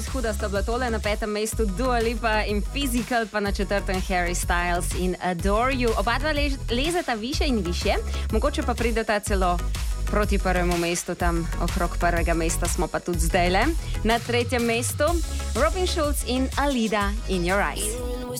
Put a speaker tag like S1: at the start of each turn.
S1: čisto huda sta bila tole, na 5. mestu Dua Lipa in Physical, pa na 4. Harry Styles in Adore You. Oba dva lezeta više in više, mogoče pa prideta celo proti 1. mestu, tam okrog 1. mesta smo pa tudi zdajle. Na 3. mestu Robin Schulz in Alida in Your Eyes.